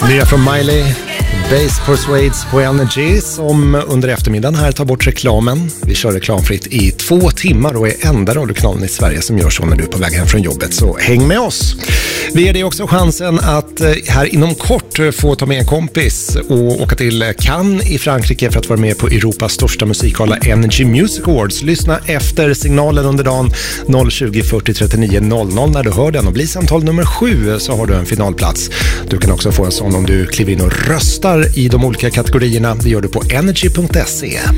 Det är från Miley, Bass Persuades på Energy, som under eftermiddagen här tar bort reklamen. Vi kör reklamfritt i 2 timmar och är enda radiokanalen i Sverige som gör så när du är på väg hem från jobbet. Så häng med oss! Vi ger dig också chansen att här inom kort få ta med en kompis och åka till Cannes i Frankrike för att vara med på Europas största musikgala Energy Music Awards. Lyssna efter signalen under dagen 020 40 39 00 när du hör den, och bli samtal nummer 7 så har du en finalplats. Du kan också få en sån om du kliver in och röstar i de olika kategorierna. Det gör du på energy.se.